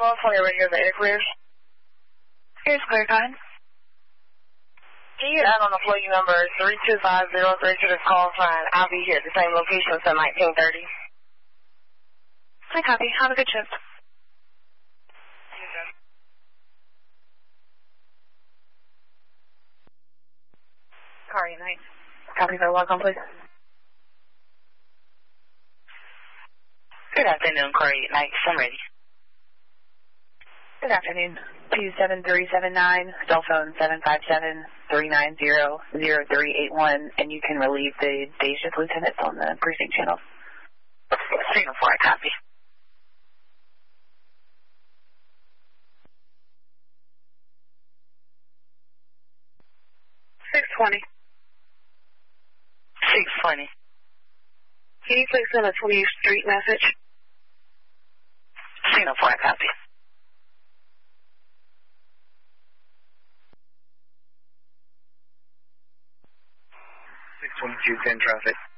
12 on your radio, the air clears. Here's clear, go ahead. Can you add on the floating number 32503 to this call sign? I'll be here at the same location until 1930. I copy. Have a good shift. Car Unite. Copy, very welcome, please. Good afternoon, Car Unite. I'm ready. Good afternoon. 27379, cell phone 757-390-0381, and you can relieve the day shift lieutenants on the precinct channel. Signal 4, I copy. $620. Can you please send a 20th Street message? Signal 4, I copy. 62210 traffic.